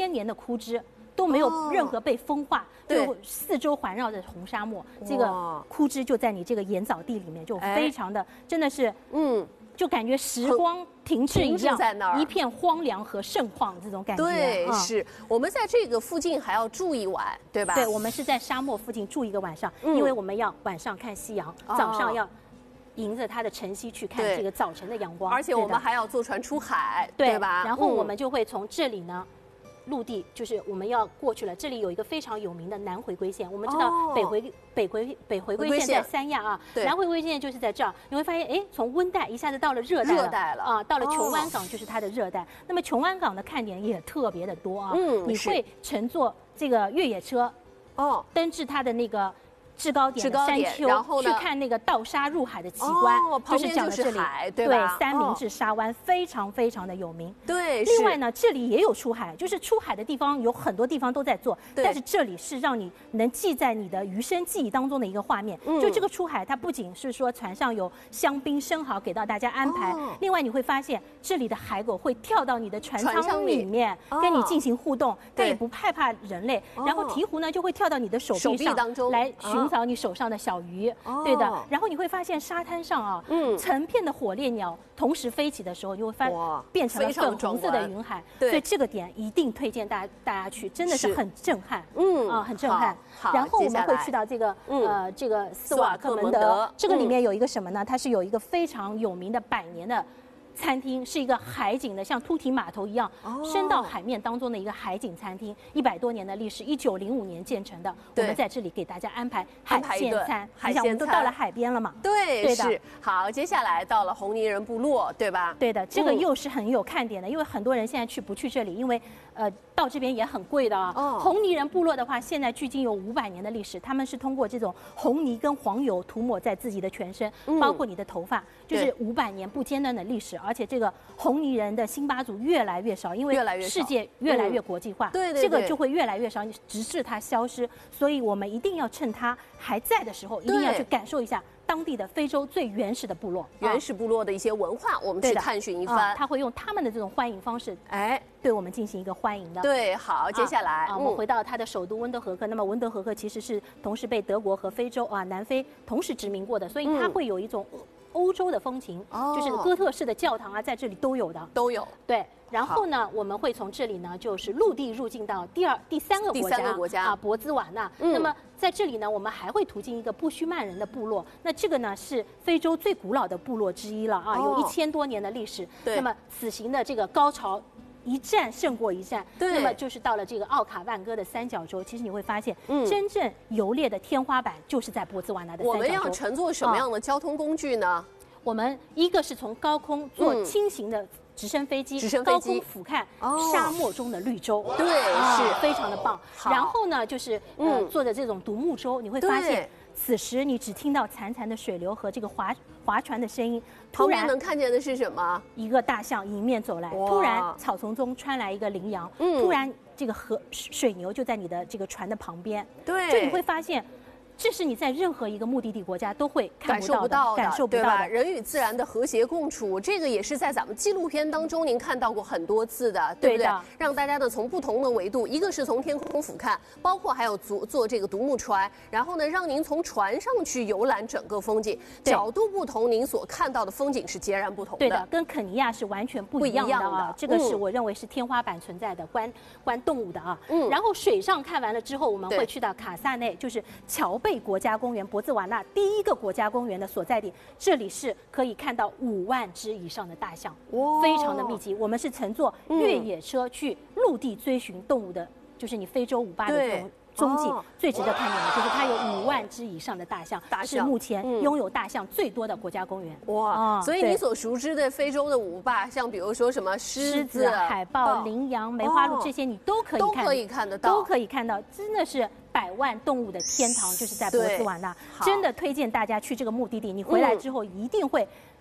千年的枯枝。都没有任何被风化，就四周环绕着红沙漠，这个枯枝就在你这个盐藻地里面，就非常的，真的是，就感觉时光停滞一样， 在那儿一片荒凉和盛况这种感觉。 对，是我们在这个附近还要住一晚，对吧？ 对，我们是在沙漠附近住一个晚上，因为我们要晚上看夕阳，早上要迎着它的晨曦去看这个早晨的阳光， 而且我们还要坐船出海， 对吧？ 然后我们就会从这里呢。陆地就是我们要过去了，这里有一个非常有名的南回归线。我们知道北回归线在三亚啊，南回归线就是在这儿。你会发现，哎，从温带一下子到了热带了啊，到了琼湾港就是它的热带。那么琼湾港的看点也特别的多啊，你会乘坐这个越野车，登至它的那个。制高点的山丘， 然后去看那个倒沙入海的奇观，就是讲的这里， 对三明治沙湾非常非常的有名。 对， 另外呢，这里也有出海，就是出海的地方有很多地方都在做，但是这里是让你能记在你的余生记忆当中的一个画面。就这个出海，它不仅是说船上有香槟生蚝给到大家安排，另外你会发现这里的海狗会跳到你的船舱里面跟你进行互动，它也不害怕人类。然后鹈鹕呢就会跳到你的手臂上当中来寻找你手上的小鱼，对的。然后你会发现沙滩上啊，成片的火烈鸟同时飞起的时候，你会变成了粉红色的云海。所以这个点一定推荐大家去，真的是很震撼，很震撼。然后我们会去到这个这个斯瓦克门德，这个里面有一个什么呢？它是有一个非常有名的100年的。餐厅是一个海景的，像凸体码头一样伸到海面当中的一个海景餐厅，100多年的历史，1905年建成的。我们在这里给大家安排海鲜餐，你想我们都到了海边了嘛？ 对，是。好，接下来到了红泥人部落，对吧？ 对的，这个又是很有看点的，因为很多人现在不去这里，因为到这边也很贵的啊。红泥人部落的话，现在距今有500年的历史，他们是通过这种红泥跟黄油涂抹在自己的全身，包括你的头发，就是500年不间断的历史。而且这个红泥人的辛巴族越来越少，因为世界越来越国际化，这个就会越来越少，直至它消失。所以我们一定要趁它还在的时候，一定要去感受一下当地的非洲最原始的部落， 原始部落的一些文化，我们去探寻一番。 他会用他们的这种欢迎方式，对我们进行一个欢迎的。 对，好，接下来我们回到它的首都温德河克。那么温德河克其实是同时被德国和非洲南非同时殖民过的，所以它会有一种欧洲的风情，就是哥特式的教堂啊，在这里都有的， 都有。 对，然后呢，我们会从这里呢，就是陆地入境到第三个国家博兹瓦纳。那么在这里呢，我们还会途经一个布须曼人的部落。那这个呢是非洲最古老的部落之一了啊，有1000多年的历史。那么此行的这个高潮。一战胜过一战，那么就是到了这个奥卡万戈的三角洲，其实你会发现，真正游猎的天花板就是在博兹瓦纳的三角洲。 我们要乘坐什么样的交通工具呢？ 我们一个是从高空坐轻型的直升飞机，高空俯瞰沙漠中的绿洲， 对，是非常的棒。然后呢，就是坐着这种独木舟，你会发现。此时你只听到潺潺的水流和这个划船的声音， 突然能看见的是什么？ 一个大象迎面走来，突然草丛中穿来一个羚羊，突然这个水牛就在你的这个船的旁边， 对， 就你会发现。这是你在任何一个目的地国家都会感受不到的， 对吧？人与自然的和谐共处，这个也是在咱们纪录片当中您看到过很多次的，对不对？让大家呢从不同的维度，一个是从天空俯瞰，包括还有坐这个独木船，然后呢让您从船上去游览整个风景，角度不同，您所看到的风景是截然不同的。 对的，跟肯尼亚是完全不一样的啊！这个是我认为是天花板存在的观动物的啊。然后水上看完了之后，我们会去到卡萨内，就是乔贝国家公园，博兹瓦纳第一个国家公园的所在地。这里是可以看到5万只以上的大象，非常的密集。我们是乘坐越野车去陆地追寻动物的，就是你非洲5霸的这种踪迹。最值得看点的就是它有5万只以上的大象，是目前拥有大象最多的国家公园。 哇！所以你所熟知的非洲的5霸，像比如说什么狮子、 海豹、羚羊、梅花鹿这些，你都可以看得到，都可以看到，真的是。100万动物的天堂就是在博兹瓦纳，真的推荐大家去这个目的地。你回来之后一定会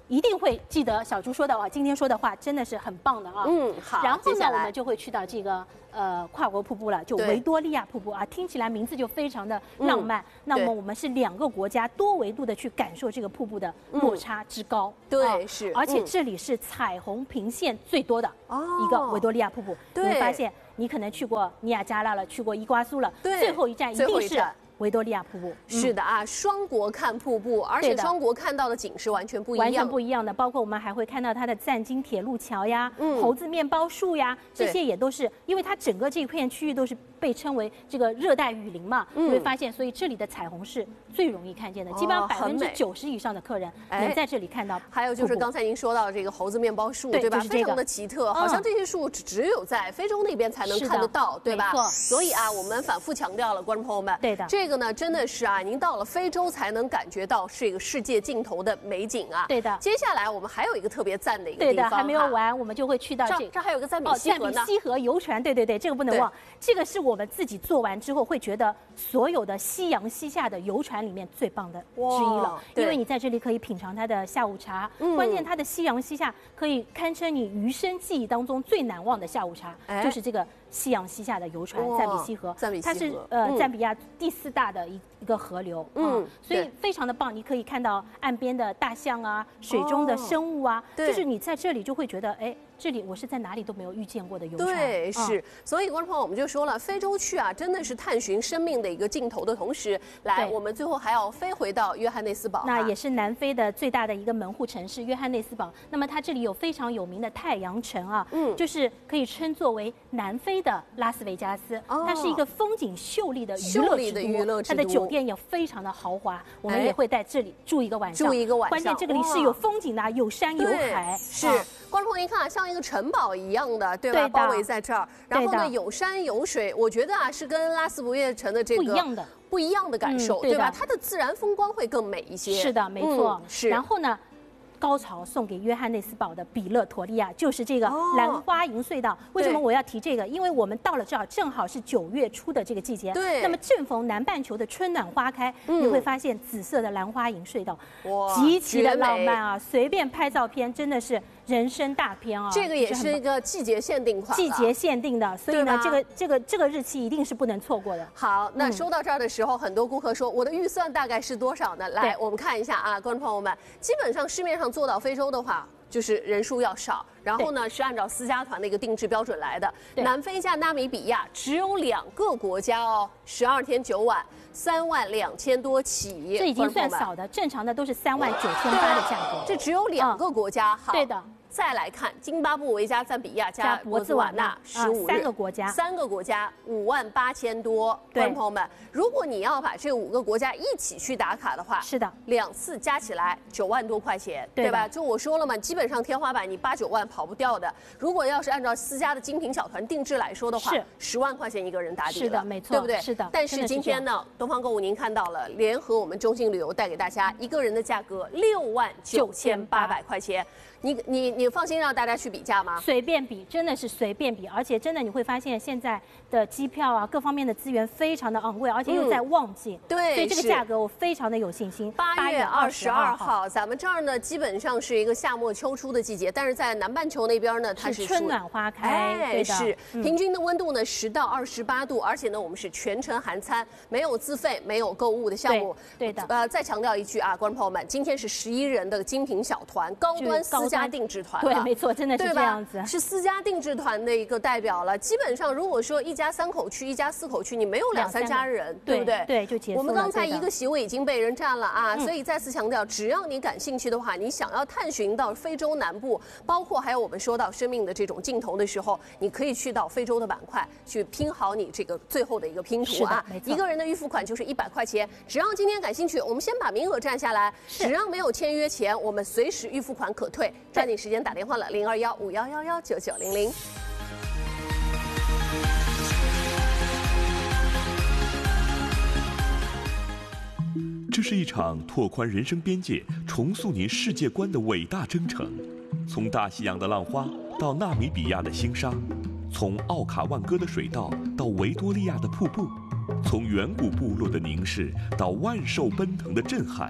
一定会记得小猪说的今天说的话真的是很棒的啊。 好。 然后呢，我们就会去到这个跨国瀑布了，就维多利亚瀑布啊，听起来名字就非常的浪漫。那么我们是2个国家多维度的去感受这个瀑布的落差之高。 对，是。 而且这里是彩虹频现最多的一个维多利亚瀑布。你会发现，你可能去过尼亚加拉了，去过伊瓜苏了，最后一站一定是维多利亚瀑布。 是的啊，双国看瀑布，而且双国看到的景是完全不一样， 完全不一样的。包括我们还会看到它的赞金铁路桥呀、猴子面包树呀，这些也都是，因为它整个这一片区域都是被称为这个热带雨林嘛，你会发现，所以这里的彩虹是最容易看见的，基本上90%以上的客人能在这里看到。 还有就是刚才您说到这个猴子面包树，对吧？非常的奇特，好像这些树只有在非洲那边才能看得到，对吧？所以啊，我们反复强调了，观众朋友们， 对的， 这个呢真的是啊，您到了非洲才能感觉到是一个世界尽头的美景啊。 对的。 接下来我们还有一个特别赞的一个地方， 对的，还没有完，我们就会去到这还有个赞比西河呢。 赞比西河游船，对，这个不能忘。这个是我们自己做完之后会觉得所有的夕阳西下的游船里面最棒的之一了，因为你在这里可以品尝它的下午茶，关键它的夕阳西下可以堪称你余生记忆当中最难忘的下午茶，就是这个夕阳西下的游船赞比西河，它是赞比亚第4大的一个河流，所以非常的棒。你可以看到岸边的大象啊，水中的生物啊，就是你在这里就会觉得，哎，这里我是在哪里都没有遇见过的游船。 对，是。所以观众朋友，我们就说了，非洲去啊，真的是探寻生命的一个尽头的同时，来，我们最后还要飞回到约翰内斯堡， 那也是南非的最大的一个门户城市约翰内斯堡。那么它这里有非常有名的太阳城啊，就是可以称作为南非的拉斯维加斯，它是一个风景秀丽的娱乐之都，它的酒店也非常的豪华，我们也会在这里住一个晚上。关键这个里是有风景的，有山有海。 是，观众朋友一看啊，像一个城堡一样的，对吧？包围在这儿，然后呢有山有水，我觉得啊是跟拉斯维加斯城的这个不一样的感受，对吧？它的自然风光会更美一些。 是的，没错。是。然后呢？高潮送给约翰内斯堡的比勒陀利亚，就是这个兰花楹隧道。为什么我要提这个？因为我们到了这儿，正好是9月初的这个季节。 对。 那么正逢南半球的春暖花开，你会发现紫色的兰花楹隧道，极其的浪漫啊！随便拍照片，真的是人生大片啊！ 这个也是一个季节限定款， 季节限定的，所以呢，这个日期一定是不能错过的。 好，那说到这儿的时候，很多顾客说我的预算大概是多少呢？来，我们看一下啊，观众朋友们，基本上市面上做到非洲的话，就是人数要少，然后呢是按照私家团的一个定制标准来的。南非加纳米比亚只有2个国家哦，12天9晚，32000多起。 这已经算少的，正常的都是39800的价格。 这只有2个国家。好， 对的。 再来看津巴布韦加赞比亚加博兹瓦纳15日，3个国家58000多。观众朋友们，如果你要把这5个国家一起去打卡的话， 是的 ，2次加起来9万多块钱，对吧？就我说了嘛，基本上天花板你8、9万跑不掉的。如果要是按照私家的精品小团定制来说的话，10万块钱一个人打底了， 是的，没错， 对不对？ 是的。 但是今天呢，东方购物您看到了，联合我们中信旅游带给大家一个人的价格69800块钱。你放心让大家去比价吗？ 随便比，真的是随便比，而且真的你会发现现在的机票啊，各方面的资源非常的昂贵，而且又在旺季， 对， 所以这个价格我非常的有信心。 8月22号，咱们这儿呢基本上是一个夏末秋初的季节，但是在南半球那边呢，它是春暖花开，对的， 是平均的温度呢10到28度，而且呢我们是全程含餐，没有自费，没有购物的项目， 对的。 再强调一句啊，观众朋友们，今天是11人的精品小团，高端私家定制团， 对，没错，真的是这样子， 是私家定制团的一个代表了。基本上如果说1家3口去，1家4口去，你没有2、3家人，对不对？ 对，就结束了。 我们刚才1个席位已经被人占了啊，所以再次强调，只要你感兴趣的话，你想要探寻到非洲南部，包括还有我们说到生命的这种尽头的时候，你可以去到非洲的板块去拼好你这个最后的一个拼图啊。一个人的预付款就是100块钱，只要今天感兴趣，我们先把名额占下来，只要没有签约前，我们随时预付款可退，抓紧时间打电话了，0215119900。 这是一场拓宽人生边界、重塑您世界观的伟大征程。从大西洋的浪花到纳米比亚的星沙，从奥卡万戈的水道到维多利亚的瀑布，从远古部落的凝视到万兽奔腾的震撼，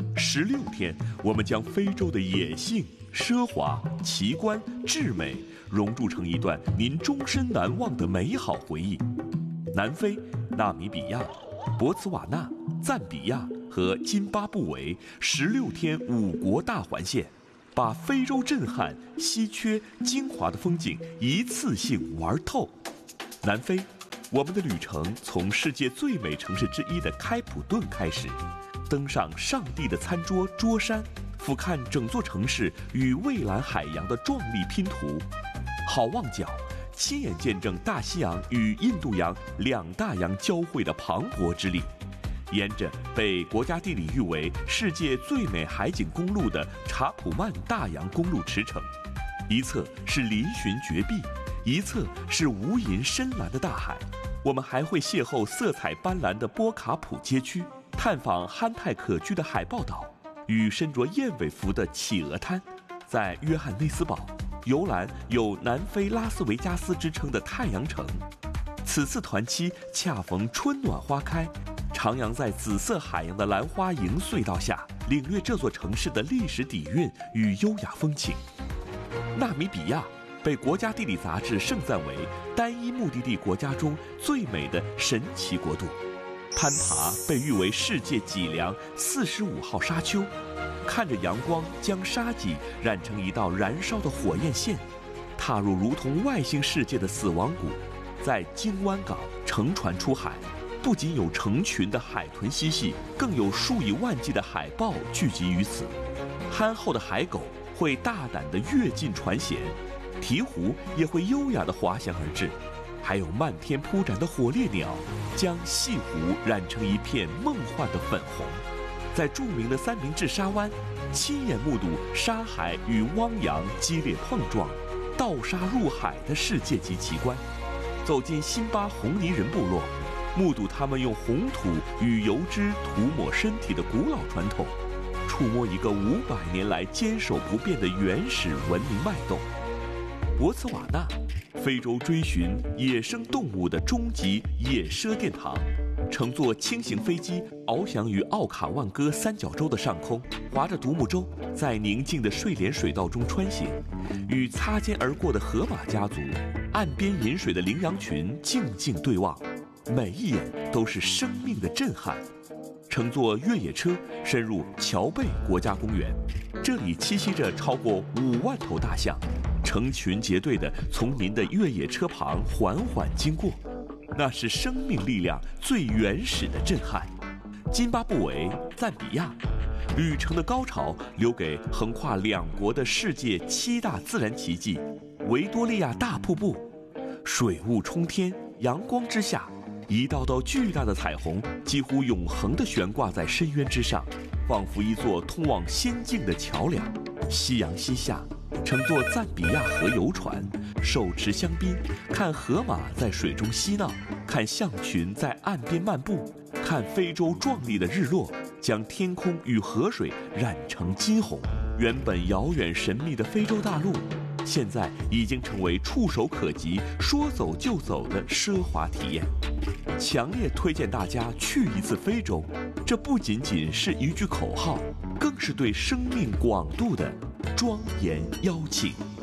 16天，我们将非洲的野性、奢华、奇观、至美融铸成一段您终身难忘的美好回忆。南非、纳米比亚、博茨瓦纳、赞比亚和津巴布韦16天5国大环线，把非洲震撼、稀缺、精华的风景一次性玩透。南非，我们的旅程从世界最美城市之一的开普敦开始，登上上帝的餐桌桌山，俯瞰整座城市与蔚蓝海洋的壮丽拼图。好望角，亲眼见证大西洋与印度洋两大洋交汇的磅礴之力。沿着被国家地理誉为世界最美海景公路的查普曼大洋公路驰骋，一侧是嶙峋绝壁，一侧是无垠深蓝的大海。我们还会邂逅色彩斑斓的波卡普街区，探访憨态可掬的海豹岛，与身着燕尾服的企鹅滩。在约翰内斯堡游览有南非拉斯维加斯之称的太阳城。此次团期恰逢春暖花开，徜徉在紫色海洋的兰花楹隧道下，领略这座城市的历史底蕴与优雅风情。纳米比亚被国家地理杂志盛赞为单一目的地国家中最美的神奇国度。攀爬被誉为世界脊梁45号沙丘，看着阳光将沙脊染成一道燃烧的火焰线，踏入如同外星世界的死亡谷。在金湾港乘船出海，不仅有成群的海豚嬉戏，更有数以万计的海豹聚集于此。憨厚的海狗会大胆地跃进船舷，鹈鹕也会优雅地滑翔而至，还有漫天铺展的火烈鸟，将西湖染成一片梦幻的粉红。在著名的三明治沙湾，亲眼目睹沙海与汪洋激烈碰撞，盗沙入海的世界级奇观。走进辛巴红泥人部落，目睹他们用红土与油脂涂抹身体的古老传统，触摸一个500年来坚守不变的原始文明脉动。博茨瓦纳，非洲追寻野生动物的终极野奢殿堂，乘坐轻型飞机翱翔于奥卡万戈三角洲的上空，划着独木舟在宁静的睡莲水道中穿行，与擦肩而过的河马家族、岸边饮水的羚羊群静静对望，每一眼都是生命的震撼。乘坐越野车深入乔贝国家公园，这里栖息着超过5万头大象，成群结队地从您的越野车旁缓缓经过，那是生命力量最原始的震撼。津巴布韦、赞比亚，旅程的高潮留给横跨2国的世界7大自然奇迹——维多利亚大瀑布。水雾冲天，阳光之下，一道道巨大的彩虹几乎永恒地悬挂在深渊之上，仿佛一座通往仙境的桥梁。夕阳西下，乘坐赞比亚河游船，手持香槟，看河马在水中嬉闹，看象群在岸边漫步，看非洲壮丽的日落，将天空与河水染成金红。原本遥远神秘的非洲大陆，现在已经成为触手可及、说走就走的奢华体验。强烈推荐大家去一次非洲，这不仅仅是一句口号，更是对生命广度的庄严邀请。